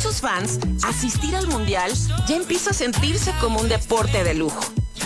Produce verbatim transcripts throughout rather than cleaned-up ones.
muchos fans, asistir al Mundial ya empieza a sentirse como un deporte de lujo.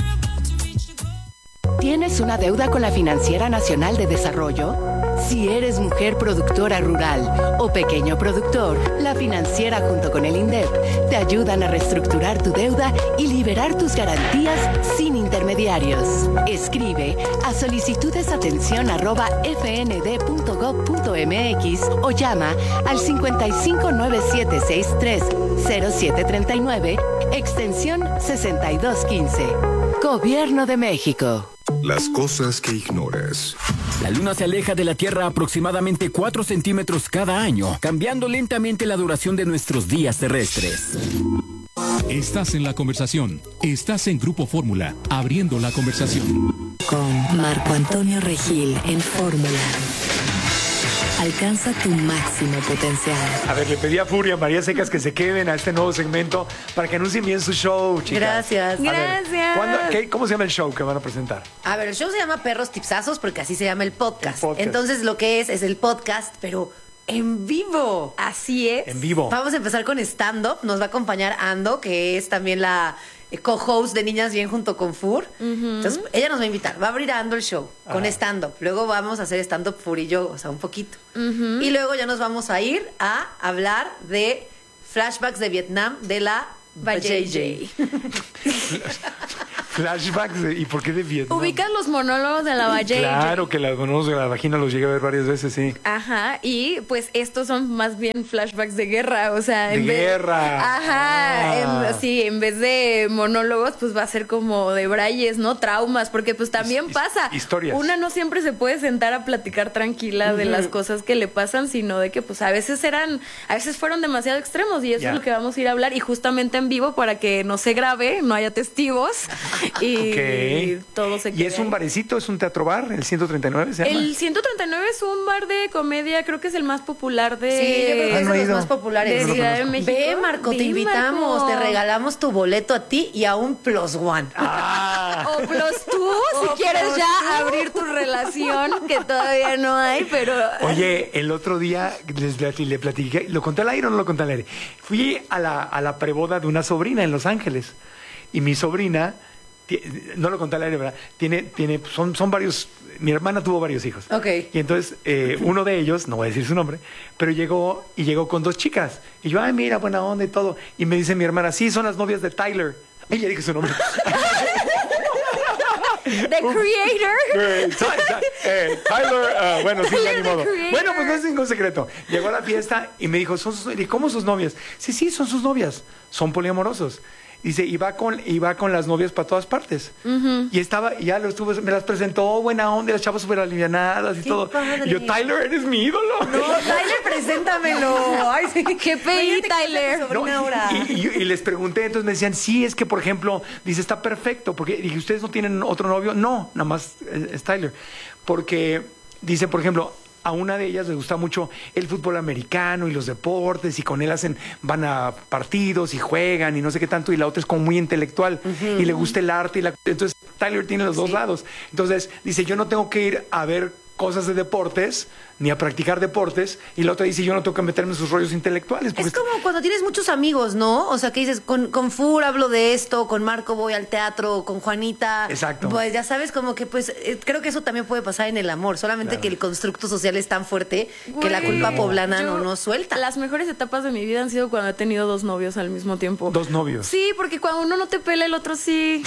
¿Tienes una deuda con la Financiera Nacional de Desarrollo? Si eres mujer productora rural o pequeño productor, la Financiera junto con el INDEP te ayudan a reestructurar tu deuda y liberar tus garantías sin intermediarios. Escribe a solicitudesatención arroba fnd.gov.mx o llama al cincuenta y cinco nueve siete seis tres cero siete treinta y nueve, extensión sesenta y dos quince. Gobierno de México. Las cosas que ignoras. La Luna se aleja de la Tierra aproximadamente cuatro centímetros cada año, cambiando lentamente la duración de nuestros días terrestres. Estás en la conversación. Estás en Grupo Fórmula, abriendo la conversación. Con Marco Antonio Regil en Fórmula. Alcanza tu máximo potencial. A ver, le pedí a Furia, a María Secas que se queden a este nuevo segmento para que anuncien bien su show, chicas. Gracias. A ver, Gracias. ¿cuándo- qué- ¿Cómo se llama el show que van a presentar? A ver, el show se llama Perros Tipsazos porque así se llama el podcast. El podcast. Entonces lo que es, es el podcast, pero en vivo. Así es. En vivo. Vamos a empezar con stand-up. Nos va a acompañar Ando, que es también la eh, co-host de Niñas Bien junto con Fur. Entonces, ella nos va a invitar. Va a abrir a Ando el show con Ajá. stand-up. Luego vamos a hacer stand-up Fur y yo, o sea, un poquito. Y luego ya nos vamos a ir a hablar de flashbacks de Vietnam de la Vajayjay. Flashbacks, de- ¿y por qué de Vietnam? Ubican los monólogos de la Vajayjay. Claro que los monólogos de la vagina los llegué a ver varias veces, sí. Ajá, y pues estos son más bien flashbacks de guerra, o sea, De en vez- guerra. Ajá, Ah. en- sí, en vez de monólogos, pues va a ser como de brayes, ¿no? Traumas, porque pues también His- pasa. historias. Una no siempre se puede sentar a platicar tranquila de las cosas que le pasan, sino de que pues a veces eran, a veces fueron demasiado extremos y eso Ya. es lo que vamos a ir a hablar y justamente en vivo para que no se grabe, no haya testigos y Ok. todo se ¿Y quede es un ahí. barecito? ¿Es un teatro bar? ¿El ciento treinta y nueve se llama? El ciento treinta y nueve es un bar de comedia, creo que es el más popular de... Sí, yo creo que Ah, es no de he los ido. más populares. de No lo Ciudad de conozco. México. Ve, Marco, te Ve, invitamos, Marco. te regalamos tu boleto a ti y a un plus one. Ah. O plus tú, si O quieres plus ya tú. abrir tu relación, que todavía no hay, pero... Oye, el otro día les plati- le platiqué, ¿lo conté al aire o no lo conté al aire? Fui a la, a la preboda de una sobrina en Los Ángeles y mi sobrina, ti- no lo conté al aire, ¿verdad? Tiene, tiene, son, son varios, mi hermana tuvo varios hijos. Ok. Y entonces eh, uno de ellos, no voy a decir su nombre, pero llegó y llegó con dos chicas. Y yo, ay, mira, buena onda y todo. Y me dice mi hermana, sí, son las novias de Tyler. Y ya dije su nombre. The Creator. Eh, Ty- Ty- eh, Tyler, ah, bueno, sí, ya Tyler, ni the modo. Creator. Bueno, pues no es ningún secreto. Llegó a la fiesta y me dijo, ¿son sus, y ¿cómo sus novias? Sí, sí, son sus novias. Son poliamorosos. Dice, y va con, y va con las novias para todas partes. Y estaba, y ya lo estuvo, me las presentó, buena onda, y las chavas súper alivianadas y Qué todo. padre. Y yo, Tyler, eres mi ídolo. No, Tyler, preséntamelo. Ay, sí. Qué pedí, Imagínate que es Tyler. tu sobrina No, ahora. y, y- y- y les pregunté, entonces me decían, sí, es que, por ejemplo, dice, está perfecto, porque dije, ¿ustedes no tienen otro novio? No, nada más eh, es Tyler. Porque, dice, por ejemplo, a una de ellas le gusta mucho el fútbol americano y los deportes, y con él hacen, van a partidos y juegan y no sé qué tanto, y la otra es como muy intelectual, y le gusta el arte, y la, entonces Tyler tiene los dos lados. Entonces, dice, yo no tengo que ir a ver cosas de deportes, ni a practicar deportes, y la otra dice, yo no tengo que meterme en sus rollos intelectuales. porque Es como cuando tienes muchos amigos, ¿no? O sea, que dices, con, con Fur hablo de esto, con Marco voy al teatro, con Juanita. Exacto. Pues ya sabes, como que pues eh, creo que eso también puede pasar en el amor, solamente que el constructo social es tan fuerte que la Güey, culpa No. poblana yo- no nos suelta. Las mejores etapas de mi vida han sido cuando he tenido dos novios al mismo tiempo. Dos novios. Sí, porque cuando uno no te pela, el otro sí.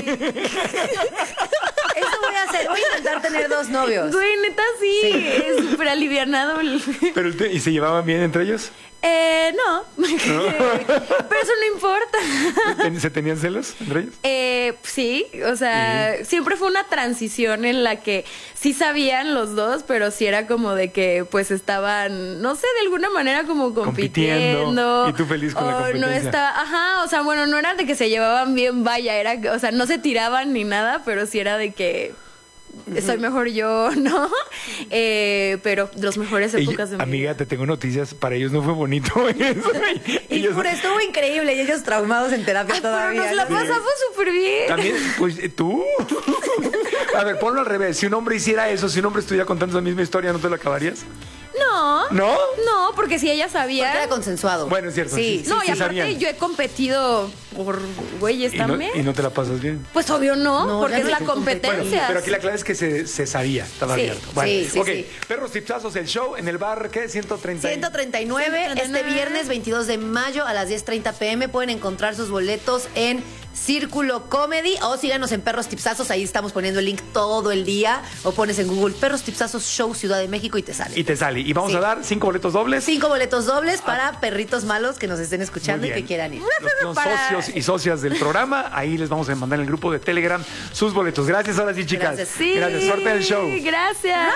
Eso voy a hacer, voy a intentar tener dos novios. Güey, neta sí. Sí. Es súper alivianado. el- Pero, usted- ¿y se llevaban bien entre ellos? Eh, no. Pero eso no importa. ¿Ten- ¿Se tenían celos entre ellos? Eh, sí, o sea, siempre fue una transición en la que sí sabían los dos, pero sí era como de que pues estaban, no sé, de alguna manera como compitiendo. Compitiendo, y tú feliz con la o competencia. No estaba, ajá, o sea, bueno, no era de que se llevaban bien, vaya, era, o sea, no se tiraban ni nada, pero sí era de que soy mejor yo, ¿no? Eh, pero las mejores Ey, épocas de mi amiga, vida. te tengo noticias. Para ellos no fue bonito eso. Y Ellos- Fur estuvo increíble y ellos traumados en terapia Ay, pero todavía. nos la ¿no? pasamos súper bien. También, pues, eh, tú. A ver, ponlo al revés. Si un hombre hiciera eso, si un hombre estuviera contando esa misma historia, ¿no te lo acabarías? No, No. ¿No? No, porque si ella sabía. Porque era consensuado. Bueno, es cierto. Sí, sí, No, sí, y aparte sabían. yo he competido por güeyes ¿Y no, también. y no te la pasas bien. Pues obvio no, No, porque ya es no la te competencia. Bueno, pero aquí la clave es que se, se sabía, estaba Sí, abierto. Bueno, sí, sí, ok. sí. Perros Tipsazos, el show en el bar, ¿qué? ciento treinta. ciento treinta y nueve, este viernes veintidós de mayo a las diez treinta pm. Pueden encontrar sus boletos en Círculo Comedy o síganos en Perros Tipsazos. Ahí estamos poniendo el link todo el día. O pones en Google Perros Tipsazos Show Ciudad de México y te sale. Y te sale. Y vamos Sí. a dar cinco boletos dobles. Cinco boletos dobles para perritos malos que nos estén escuchando Muy y bien. que quieran ir. Los, los Para- socios y socias del programa, ahí les vamos a mandar en el grupo de Telegram sus boletos. Gracias, ahora sí, chicas. Gracias. Sí, Gracias, suerte del show. Gracias.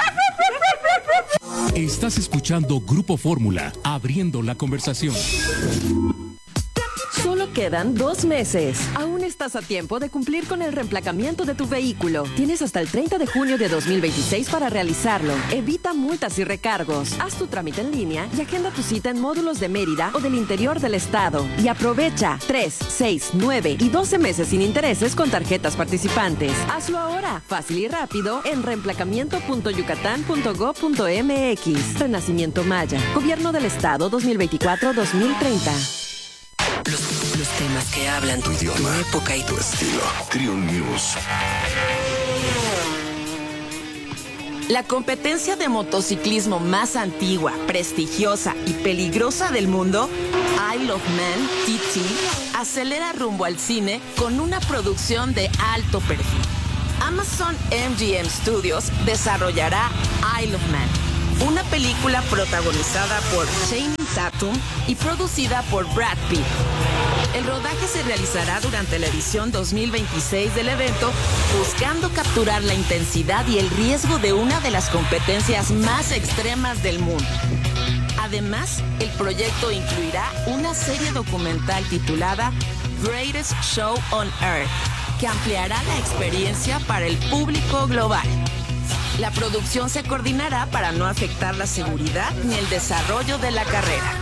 Estás escuchando Grupo Fórmula, abriendo la conversación. Solo quedan dos meses. Aún estás a tiempo de cumplir con el reemplacamiento de tu vehículo. Tienes hasta el treinta de junio de dos mil veintiséis para realizarlo. Evita multas y recargos. Haz tu trámite en línea y agenda tu cita en módulos de Mérida o del interior del estado. Y aprovecha tres, seis, nueve y doce meses sin intereses con tarjetas participantes. Hazlo ahora, fácil y rápido, en reemplacamiento punto yucatán punto gob punto mx. Renacimiento Maya. Gobierno del Estado dos mil veinticuatro a dos mil treinta. Los, los temas que hablan tu idioma, tu época y tu estilo. Trion News. La competencia de motociclismo más antigua, prestigiosa y peligrosa del mundo, Isle of Man, T T, acelera rumbo al cine con una producción de alto perfil. Amazon M G M Studios desarrollará Isle of Man, una película protagonizada por Channing Tatum y producida por Brad Pitt. El rodaje se realizará durante la edición dos mil veintiséis del evento, buscando capturar la intensidad y el riesgo de una de las competencias más extremas del mundo. Además, el proyecto incluirá una serie documental titulada Greatest Show on Earth, que ampliará la experiencia para el público global. La producción se coordinará para no afectar la seguridad ni el desarrollo de la carrera.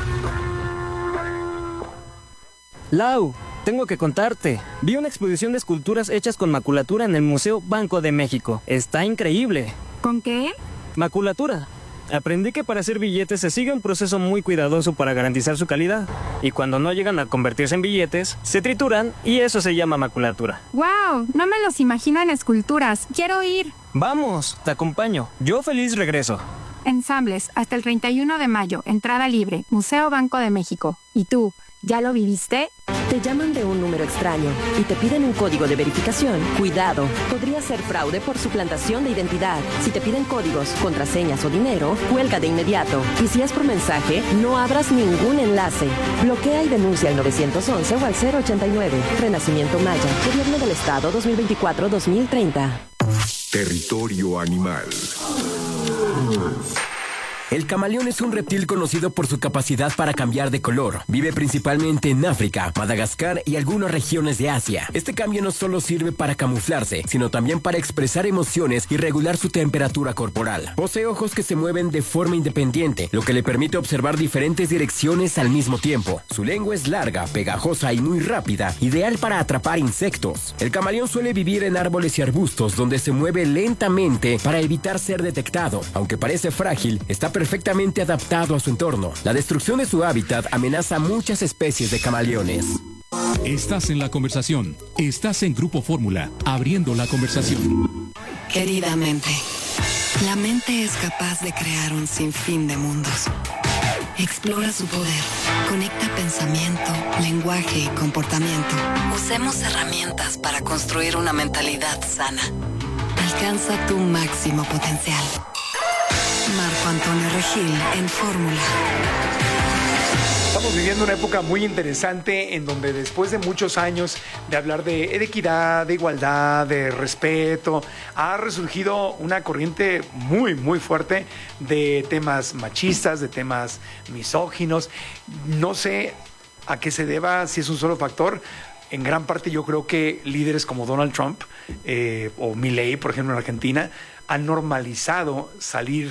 Lau, tengo que contarte. Vi una exposición de esculturas hechas con maculatura en el Museo Banco de México. Está increíble. ¿Con qué? Maculatura. Aprendí que para hacer billetes se sigue un proceso muy cuidadoso para garantizar su calidad. Y cuando no llegan a convertirse en billetes, se trituran y eso se llama maculatura. ¡Wow! No me los imagino en esculturas. Quiero ir. Vamos, te acompaño. Yo feliz regreso. Ensambles, hasta el treinta y uno de mayo. Entrada libre. Museo Banco de México. ¿Y tú? ¿Ya lo viviste? Te llaman de un número extraño y te piden un código de verificación. Cuidado, podría ser fraude por suplantación de identidad. Si te piden códigos, contraseñas o dinero, cuelga de inmediato. Y si es por mensaje, no abras ningún enlace. Bloquea y denuncia al nueve once o al cero ochenta y nueve. Renacimiento Maya, Gobierno del Estado dos mil veinticuatro a dos mil treinta. Territorio animal. El camaleón es un reptil conocido por su capacidad para cambiar de color. Vive principalmente en África, Madagascar y algunas regiones de Asia. Este cambio no solo sirve para camuflarse, sino también para expresar emociones y regular su temperatura corporal. Posee ojos que se mueven de forma independiente, lo que le permite observar diferentes direcciones al mismo tiempo. Su lengua es larga, pegajosa y muy rápida, ideal para atrapar insectos. El camaleón suele vivir en árboles y arbustos donde se mueve lentamente para evitar ser detectado. Aunque parece frágil, está perfectamente adaptado a su entorno. La destrucción de su hábitat amenaza a muchas especies de camaleones. Estás en la conversación. Estás en Grupo Fórmula, abriendo la conversación. Querida mente, la mente es capaz de crear un sinfín de mundos. Explora su poder. Conecta pensamiento, lenguaje y comportamiento. Usemos herramientas para construir una mentalidad sana. Alcanza tu máximo potencial. Marco Antonio Regil en Fórmula. Estamos viviendo una época muy interesante en donde después de muchos años de hablar de equidad, de igualdad, de respeto, ha resurgido una corriente muy, muy fuerte de temas machistas, de temas misóginos. No sé a qué se deba, si es un solo factor. En gran parte yo creo que líderes como Donald Trump eh, o Milei, por ejemplo, en Argentina, han normalizado salir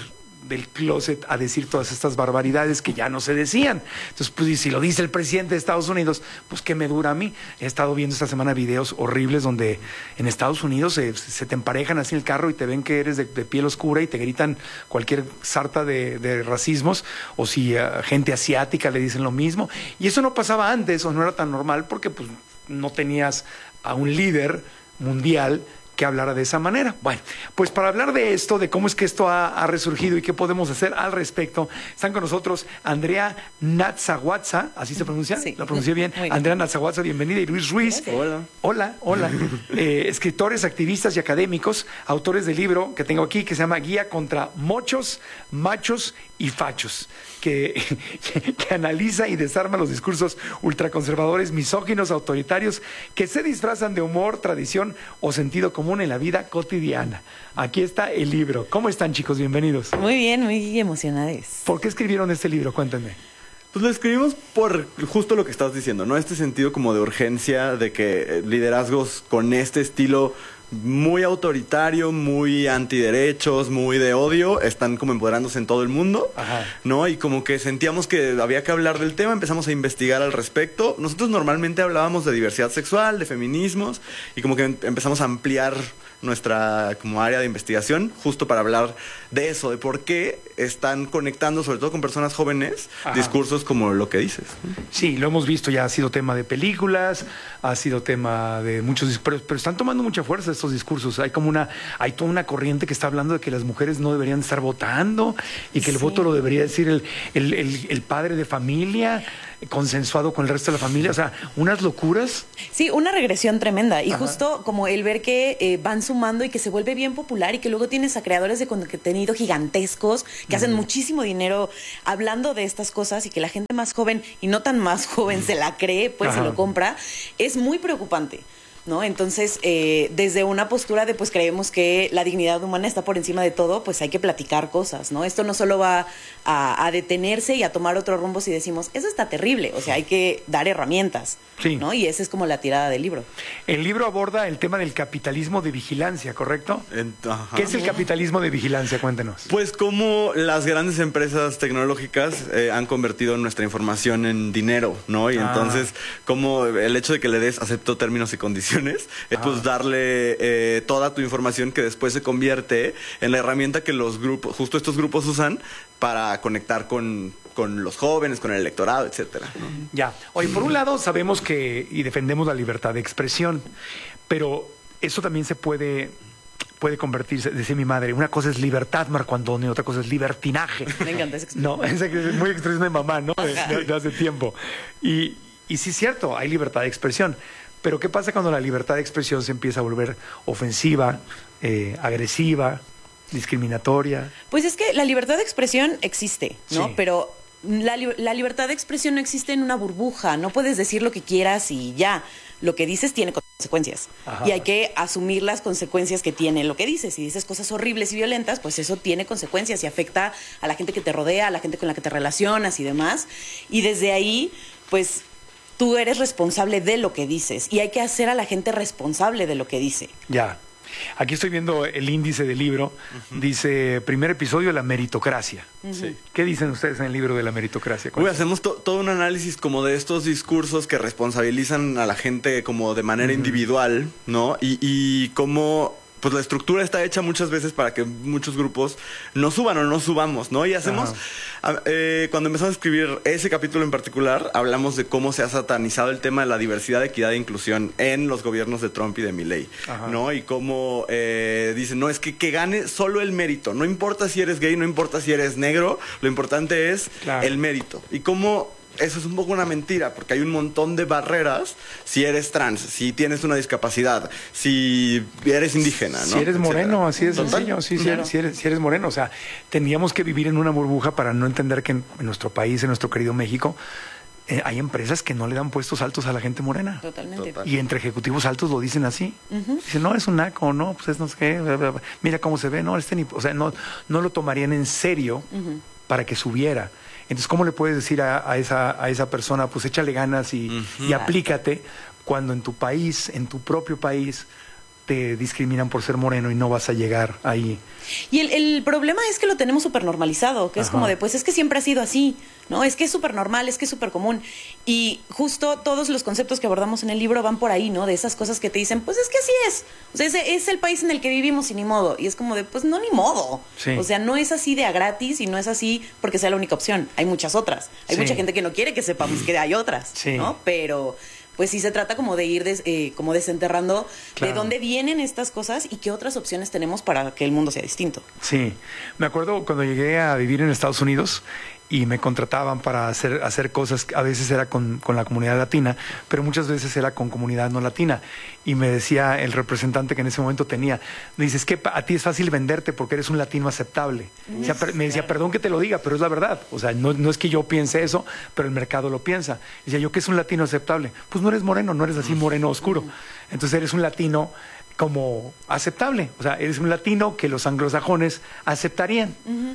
del closet a decir todas estas barbaridades que ya no se decían. Entonces, pues, y si lo dice el presidente de Estados Unidos, pues, ¿qué me dura a mí? He estado viendo esta semana videos horribles donde en Estados Unidos se, se te emparejan así en el carro y te ven que eres de, de piel oscura y te gritan cualquier sarta de, de racismos, o si a gente asiática le dicen lo mismo. Y eso no pasaba antes, o no era tan normal, porque pues no tenías a un líder mundial que hablara de esa manera. Bueno, pues para hablar de esto, de cómo es que esto ha, ha resurgido y qué podemos hacer al respecto, están con nosotros Andrea Natsawatsa, ¿así se pronuncia? Sí. ¿La pronuncié bien? bien. Andrea Natsawatsa, bienvenida, y Luis Ruiz. Hola. Hola, hola. eh, escritores, activistas y académicos, autores del libro que tengo aquí, que se llama Guía contra Mochos, Machos y Fachos, que, que, que analiza y desarma los discursos ultraconservadores, misóginos, autoritarios, que se disfrazan de humor, tradición o sentido común en la vida cotidiana. Aquí está el libro. ¿Cómo están, chicos? Bienvenidos. Muy bien, muy emocionados. ¿Por qué escribieron este libro? Cuéntenme. Pues lo escribimos por justo lo que estás diciendo, ¿no? Este sentido como de urgencia, de que liderazgos con este estilo muy autoritario, muy antiderechos, muy de odio, están como empoderándose en todo el mundo. Ajá. ¿No? Y como que sentíamos que había que hablar del tema, empezamos a investigar al respecto. Nosotros normalmente hablábamos de diversidad sexual, de feminismos, y como que empezamos a ampliar nuestra como área de investigación justo para hablar de eso, de por qué están conectando, sobre todo con personas jóvenes, Ajá. discursos como lo que dices. Sí, lo hemos visto, ya ha sido tema de películas, ha sido tema de muchos, pero, pero están tomando mucha fuerza estos discursos. Hay como una, hay toda una corriente que está hablando de que las mujeres no deberían estar votando y que el sí. voto lo debería decir el, el, el, el padre de familia, consensuado con el resto de la familia. O sea, unas locuras. Sí, una regresión tremenda. Y Ajá. justo como el ver que eh, van sumando y que se vuelve bien popular y que luego tienes a creadores de contenido gigantescos que uh-huh. hacen muchísimo dinero hablando de estas cosas y que la gente más joven y no tan más joven se la cree, pues Ajá. se lo compra, es muy preocupante, ¿no? Entonces, eh, desde una postura de, pues, creemos que la dignidad humana está por encima de todo, pues hay que platicar cosas, ¿no? Esto no solo va a, a detenerse y a tomar otro rumbo si decimos, eso está terrible, o sea, hay que dar herramientas, sí. ¿no? Y esa es como la tirada del libro. El libro aborda el tema del capitalismo de vigilancia, ¿correcto? Ajá. ¿Qué es el capitalismo de vigilancia? Cuéntenos. Pues cómo las grandes empresas tecnológicas eh, han convertido nuestra información en dinero, ¿no? Y ah. entonces, como el hecho de que le des acepto términos y condiciones es ah. pues darle eh, toda tu información que después se convierte en la herramienta que los grupos, justo estos grupos usan para conectar con, con los jóvenes, con el electorado, etcétera, ¿no? Ya. Oye, por un lado sabemos que y defendemos la libertad de expresión, pero eso también se puede puede convertirse, decía mi madre, una cosa es libertad, Marco Antonio, otra cosa es libertinaje. Me encanta esa expresión. No, es muy expresión de mamá, ¿no? De, de hace tiempo. Y, y sí es cierto, hay libertad de expresión. Pero ¿qué pasa cuando la libertad de expresión se empieza a volver ofensiva, eh, agresiva, discriminatoria? Pues es que la libertad de expresión existe, ¿no? Sí. Pero la, la libertad de expresión no existe en una burbuja. No puedes decir lo que quieras y ya. Lo que dices tiene consecuencias. Ajá. Y hay que asumir las consecuencias que tiene lo que dices. Si dices cosas horribles y violentas, pues eso tiene consecuencias y afecta a la gente que te rodea, a la gente con la que te relacionas y demás. Y desde ahí, pues tú eres responsable de lo que dices y hay que hacer a la gente responsable de lo que dice. Ya. Aquí estoy viendo el índice del libro. Uh-huh. Dice, primer episodio, la meritocracia. Uh-huh. Sí. ¿Qué dicen ustedes en el libro de la meritocracia? Uy, hacemos to- todo un análisis como de estos discursos que responsabilizan a la gente como de manera uh-huh. individual, ¿no? Y, y cómo pues la estructura está hecha muchas veces para que muchos grupos no suban o no subamos, ¿no? Y hacemos, eh, cuando empezamos a escribir ese capítulo en particular, hablamos de cómo se ha satanizado el tema de la diversidad, equidad e inclusión en los gobiernos de Trump y de Milei, ¿no? Y cómo eh, dicen, no, es que, que gane solo el mérito, no importa si eres gay, no importa si eres negro, lo importante es claro. el mérito. Y cómo eso es un poco una mentira, porque hay un montón de barreras si eres trans, si tienes una discapacidad, si eres indígena, ¿no? Si eres moreno, así de sencillo. Sí, si, eres, si, eres, si eres moreno. O sea, tendríamos que vivir en una burbuja para no entender que en, en nuestro país, en nuestro querido México, eh, hay empresas que no le dan puestos altos a la gente morena. Totalmente. Total. Y entre ejecutivos altos lo dicen así. Uh-huh. Dicen, no, es un naco, no, pues es no sé qué, bla, bla, bla. Mira cómo se ve, no, este ni... O sea, no, no lo tomarían en serio uh-huh. para que subiera. Entonces, ¿cómo le puedes decir a, a, esa, a esa persona, pues échale ganas y, uh-huh. y aplícate, cuando en tu país, en tu propio país, te discriminan por ser moreno y no vas a llegar ahí. Y el, el problema es que lo tenemos súper normalizado, que es Ajá. como de, pues es que siempre ha sido así, ¿no? Es que es súper normal, es que es súper común. Y justo todos los conceptos que abordamos en el libro van por ahí, ¿no? De esas cosas que te dicen, pues es que así es. O sea, ese es el país en el que vivimos y ni modo. Y es como de, pues no, ni modo. Sí. O sea, no es así de a gratis y no es así porque sea la única opción. Hay muchas otras. Hay Sí. mucha gente que no quiere que sepamos que hay otras, Sí. ¿no? Pero pues sí se trata como de ir des- eh, como desenterrando Claro. de dónde vienen estas cosas y qué otras opciones tenemos para que el mundo sea distinto. Sí, me acuerdo cuando llegué a vivir en Estados Unidos y me contrataban para hacer, hacer cosas, a veces era con, con la comunidad latina, pero muchas veces era con comunidad no latina. Y me decía el representante que en ese momento tenía, me dice, es que a ti es fácil venderte porque eres un latino aceptable. O sea, per- me decía, perdón que te lo diga, pero es la verdad. O sea, no, no es que yo piense eso, pero el mercado lo piensa. Decía, ¿yo qué es un latino aceptable? Pues no eres moreno, no eres así moreno oscuro. Entonces eres un latino como aceptable. O sea, eres un latino que los anglosajones aceptarían.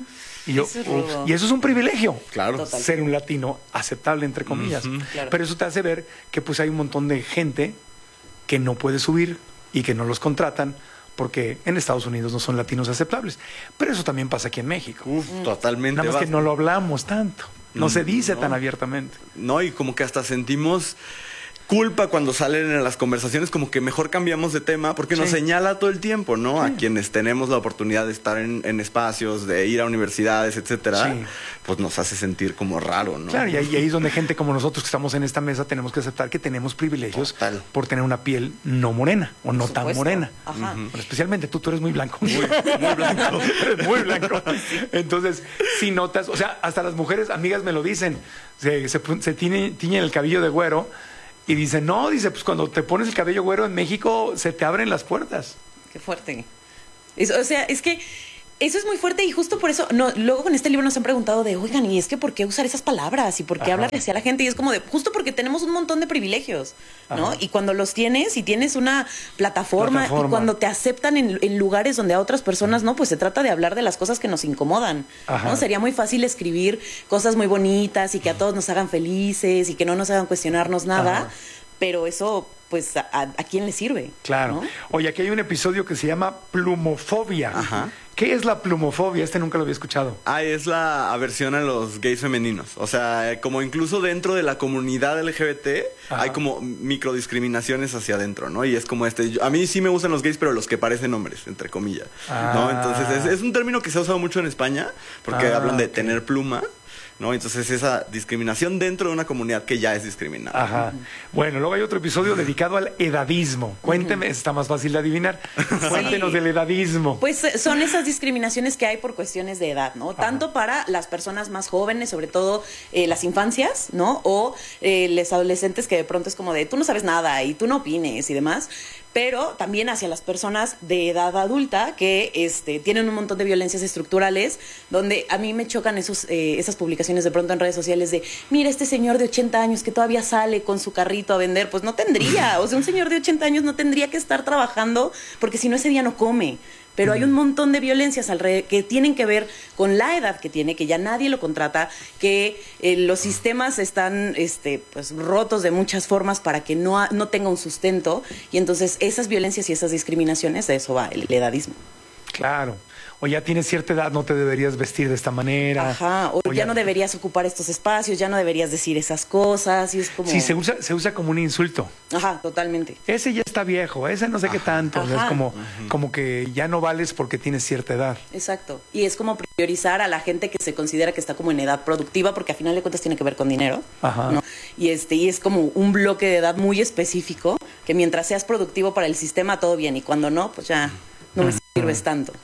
Y, yo, Eso es ups, rudo. y eso es un privilegio, Claro. Total. ser un latino aceptable, entre comillas. Ujú. Claro. Pero eso te hace ver que pues hay un montón de gente que no puede subir y que no los contratan porque en Estados Unidos no son latinos aceptables. Pero eso también pasa aquí en México. Uf, totalmente. Nada más que vas- no lo hablamos tanto. No Mm, se dice no. tan abiertamente. No, y como que hasta sentimos culpa cuando salen en las conversaciones, como que mejor cambiamos de tema porque nos Sí. señala todo el tiempo, ¿no? A quienes tenemos la oportunidad de estar en, en espacios, de ir a universidades, etcétera, Sí. pues nos hace sentir como raro, ¿no? Claro, y ahí, y ahí es donde gente como nosotros que estamos en esta mesa tenemos que aceptar que tenemos privilegios Total. por tener una piel no morena o no Por tan supuesto. morena. Ajá. Bueno, especialmente tú, tú eres muy blanco. Muy, muy blanco. Eres muy blanco. Entonces, si notas, o sea, hasta las mujeres amigas me lo dicen, se, se, se tiñe- tiñen el cabello de güero y dicen, no, dice, pues cuando te pones el cabello güero en México se te abren las puertas. Qué fuerte. Es- o sea, es que eso es muy fuerte y justo por eso, no, luego con este libro nos han preguntado de, oigan, ¿y es que por qué usar esas palabras? ¿Y por qué Ajá. hablar hacia la gente? Y es como de, justo porque tenemos un montón de privilegios, ¿no? Ajá. Y cuando los tienes y tienes una plataforma, Plataforma. y cuando te aceptan en, en lugares donde a otras personas no, pues se trata de hablar de las cosas que nos incomodan, Ajá. ¿no? Sería muy fácil escribir cosas muy bonitas y que a todos nos hagan felices y que no nos hagan cuestionarnos nada, Ajá. pero eso, pues, ¿a, a quién le sirve? Claro. ¿no? Oye, aquí hay un episodio que se llama Plumofobia. Ajá. ¿Qué es la plumofobia? Este nunca lo había escuchado. Ah, es la aversión a los gays femeninos. O sea, como incluso dentro de la comunidad L G B T Ajá. hay como microdiscriminaciones hacia adentro, ¿no? Y es como este, yo- a mí sí me gustan los gays, pero los que parecen hombres, entre comillas. Ah. ¿No? Entonces es, es un término que se ha usado mucho en España, porque Ah, hablan de ok. tener pluma, ¿no? Entonces esa discriminación dentro de una comunidad que ya es discriminada. Ajá. Bueno, luego hay otro episodio dedicado al edadismo. Cuénteme, está más fácil de adivinar. Cuéntenos del edadismo. Pues eh, son esas discriminaciones que hay por cuestiones de edad, ¿no? Tanto para las personas más jóvenes, sobre todo eh, las infancias, ¿no? O eh, los adolescentes que de pronto es como de tú no sabes nada y tú no opines y demás. Pero también hacia las personas de edad adulta que este, tienen un montón de violencias estructurales, donde a mí me chocan esos, eh, esas publicaciones de pronto en redes sociales de, mira, este señor de ochenta años que todavía sale con su carrito a vender, pues no tendría, o sea, un señor de ochenta años no tendría que estar trabajando porque si no ese día no come. Pero hay un montón de violencias alrededor que tienen que ver con la edad que tiene, que ya nadie lo contrata, que eh, los sistemas están este, pues, rotos de muchas formas para que no, ha- no tenga un sustento. Y entonces esas violencias y esas discriminaciones, de eso va el, el edadismo. Claro. O ya tienes cierta edad, no te deberías vestir de esta manera. Ajá, o, ya no deberías ocupar estos espacios, ya no deberías decir esas cosas. Y es como... Sí, se usa, se usa como un insulto. Ajá, totalmente. Ese ya está viejo, ese no sé qué tanto. O sea, Ajá. es como, como que ya no vales porque tienes cierta edad. Exacto. Y es como priorizar a la gente que se considera que está como en edad productiva, porque a final de cuentas tiene que ver con dinero. Ajá. ¿no? Y este, y es como un bloque de edad muy específico, que mientras seas productivo para el sistema, todo bien. Y cuando no, pues ya no me sirves tanto.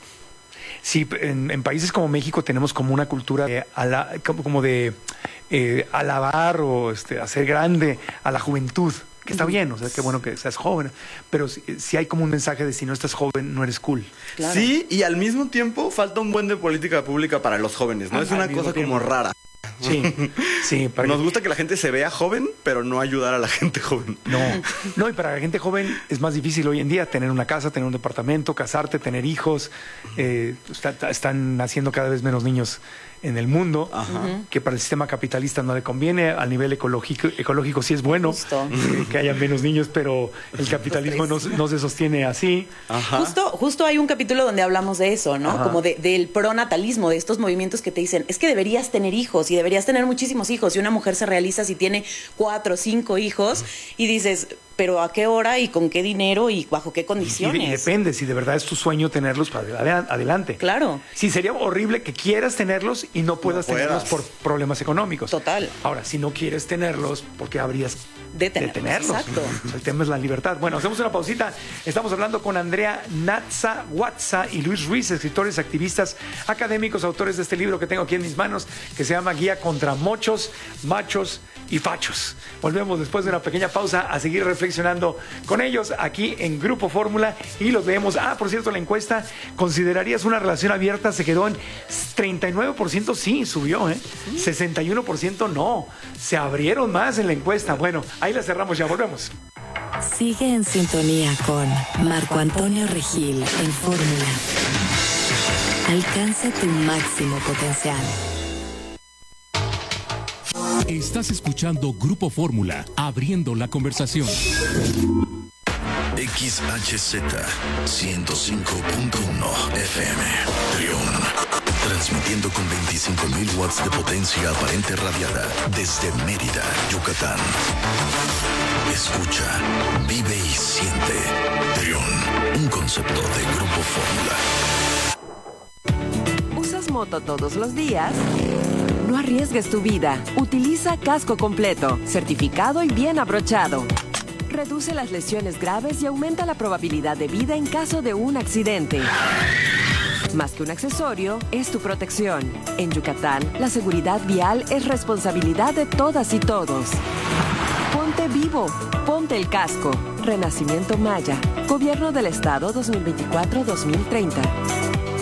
Sí, en, en países como México tenemos como una cultura de ala- como, como de eh, alabar o este, hacer grande a la juventud, que está bien, o sea, qué bueno que seas joven, pero sí, sí hay como un mensaje de si no estás joven, no eres cool. Claro. Sí, y al mismo tiempo falta un buen de política pública para los jóvenes, ¿no? Ah, es una al mismo cosa tiempo. como rara. Sí, sí. Para Nos que- gusta que la gente se vea joven, pero no ayudar a la gente joven. No, no, y para la gente joven es más difícil hoy en día tener una casa, tener un departamento, casarte, tener hijos. Eh, está- está- están naciendo cada vez menos niños en el mundo, Ajá. que para el sistema capitalista no le conviene, a nivel ecológico, ecológico sí es bueno eh, que haya menos niños, pero el capitalismo no, no se sostiene así. Ajá. Justo, justo hay un capítulo donde hablamos de eso, ¿no? Ajá. Como de, del pronatalismo, de estos movimientos que te dicen, es que deberías tener hijos y deberías tener muchísimos hijos. Y una mujer se realiza si tiene cuatro o cinco hijos y dices, pero ¿a qué hora y con qué dinero y bajo qué Y, condiciones? y depende si de verdad es tu sueño tenerlos para adela- adelante. Claro. Sí, sería horrible que quieras tenerlos y no puedas No puedas. tenerlos por problemas económicos. Total. Ahora, si no quieres tenerlos, ¿por qué habrías De tenerlos, tenerlos? exacto. El tema es la libertad. Bueno, hacemos una pausita. Estamos hablando con Andrea Natza Watza y Luis Ruiz, escritores, activistas, académicos, autores de este libro que tengo aquí en mis manos, que se llama Guía contra Mochos, Machos y Fachos. Volvemos después de una pequeña pausa a seguir reflexionando con ellos aquí en Grupo Fórmula y los leemos. Ah, por cierto, la encuesta, ¿considerarías una relación abierta? Se quedó en treinta y nueve por ciento, sí, subió, ¿eh? sesenta y uno por ciento no. Se abrieron más en la encuesta. Bueno, ahí la cerramos, ya volvemos. Sigue en sintonía con Marco Antonio Regil en Fórmula. Alcanza tu máximo potencial. Estás escuchando Grupo Fórmula, abriendo la conversación. X H Z ciento cinco punto uno F M. Trión. Transmitiendo con veinticinco mil watts de potencia aparente radiada desde Mérida, Yucatán. Escucha, vive y siente. Trión. Un concepto de Grupo Fórmula. ¿Usas moto todos los días? No arriesgues tu vida. Utiliza casco completo, certificado y bien abrochado. Reduce las lesiones graves y aumenta la probabilidad de vida en caso de un accidente. Más que un accesorio, es tu protección. En Yucatán, la seguridad vial es responsabilidad de todas y todos. Ponte vivo, ponte el casco. Renacimiento Maya, Gobierno del Estado dos mil veinticuatro a dos mil treinta.